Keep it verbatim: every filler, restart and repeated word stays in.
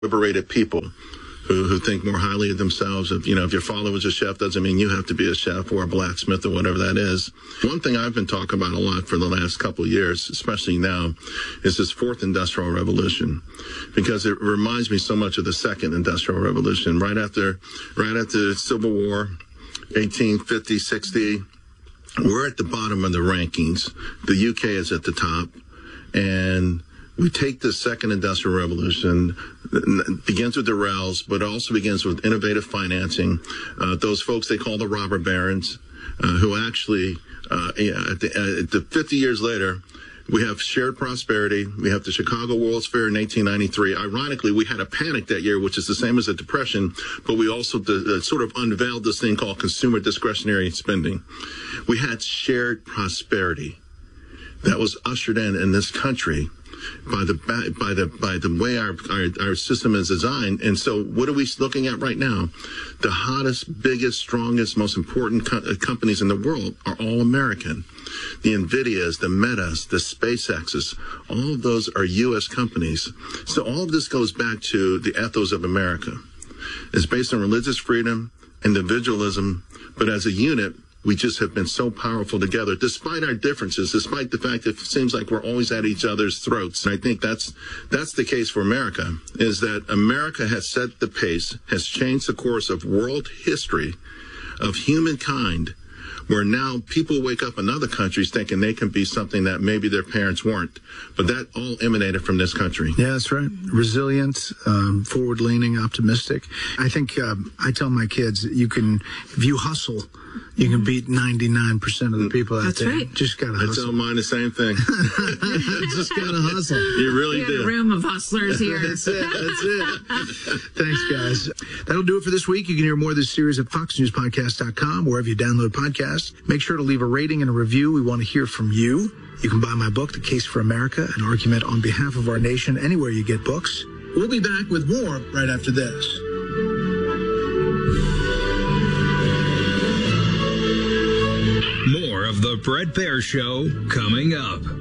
liberated people who, who think more highly of themselves. If, you know, if your father was a chef, doesn't mean you have to be a chef or a blacksmith or whatever that is. One thing I've been talking about a lot for the last couple of years, especially now, is this fourth industrial revolution, because it reminds me so much of the second industrial revolution. Right after, right after the Civil War, eighteen fifty, sixty, we're at the bottom of the rankings. The U K is at the top, and we take the second industrial revolution, it begins with the rails, but also begins with innovative financing. Uh, those folks they call the robber barons, uh, who actually, uh, yeah, at the, uh, at the fifty years later, we have shared prosperity. We have the Chicago World's Fair in eighteen ninety-three. Ironically, we had a panic that year, which is the same as a depression, but we also uh, sort of unveiled this thing called consumer discretionary spending. We had shared prosperity that was ushered in in this country by the by the by the way our, our our system is designed. And so what are we looking at right now? The hottest, biggest, strongest, most important co- companies in the world are all American. The NVIDIAs, the Metas, the SpaceXs, all of those are U S companies. So all of this goes back to the ethos of America. It's based on religious freedom, individualism, but as a unit, we just have been so powerful together, despite our differences, despite the fact that it seems like we're always at each other's throats. And I think that's that's the case for America, is that America has set the pace, has changed the course of world history, of humankind, where now people wake up in other countries thinking they can be something that maybe their parents weren't. But that all emanated from this country. Yeah, that's right. Resilient, um, forward-leaning, optimistic. I think um, I tell my kids, you can, if you hustle, you can beat ninety-nine percent of the people out That's there. Right. Just got to hustle. I tell mine the same thing. Just got to hustle. You really we do. got a room of hustlers here. That's it. That's it. Thanks, guys. That'll do it for this week. You can hear more of this series at fox news podcast dot com, wherever you download podcasts. Make sure to leave a rating and a review. We want to hear from you. You can buy my book, The Case for America, an argument on behalf of our nation, anywhere you get books. We'll be back with more right after this. More of The Bret Baier Show coming up.